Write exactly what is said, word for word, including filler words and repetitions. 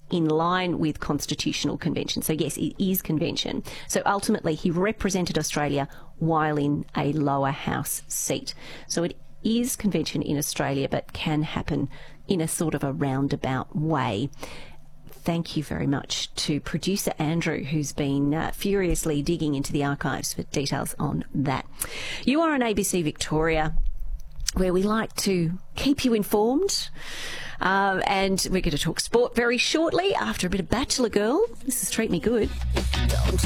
in line with constitutional convention. So yes, it is convention. So ultimately he represented Australia while in a lower house seat. So it is convention in Australia, but can happen in a sort of a roundabout way. Thank you very much to producer Andrew, who's been uh, furiously digging into the archives for details on that. You are on A B C Victoria, where we like to keep you informed. Um, and we're going to talk sport very shortly after a bit of Bachelor Girl. This is Treat Me Good.